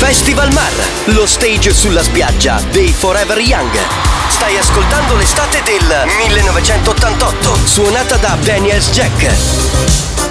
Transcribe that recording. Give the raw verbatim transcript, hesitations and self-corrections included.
Festival Mar, lo stage sulla spiaggia dei Forever Young. Stai ascoltando l'estate del millenovecentottantotto, suonata da Daniels Jack.